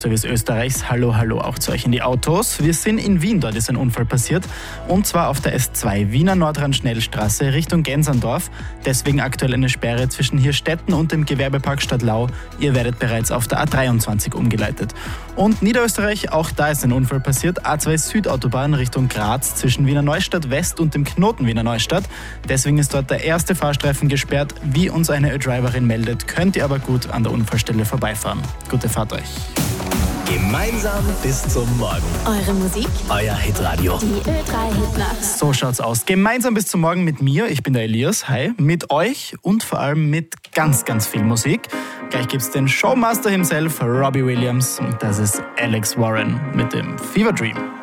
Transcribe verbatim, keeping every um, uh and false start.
Service Österreichs. Hallo, hallo auch zu euch in die Autos. Wir sind in Wien, dort ist ein Unfall passiert. Und zwar auf der S zwei, Wiener Nordrand-Schnellstraße Richtung Gensandorf. Deswegen aktuell eine Sperre zwischen Hirstetten und dem Gewerbepark Stadtlau. Ihr werdet bereits auf der A dreiundzwanzig umgeleitet. Und Niederösterreich, auch da ist ein Unfall passiert. A zwei Südautobahn Richtung Graz zwischen Wiener Neustadt West und dem Knoten Wiener Neustadt. Deswegen ist dort der erste Fahrstreifen gesperrt. Wie uns eine Ö-Driverin meldet, könnt ihr aber gut an der Unfallstelle vorbeifahren. Gute Fahrt euch. Gemeinsam bis zum Morgen. Eure Musik, euer Hitradio. Die Ö drei Hitnacht. So schaut's aus. Gemeinsam bis zum Morgen mit mir, ich bin der Elias, hi, mit euch und vor allem mit ganz, ganz viel Musik. Gleich gibt's den Showmaster himself, Robbie Williams, und das ist Alex Warren mit dem Fever Dream.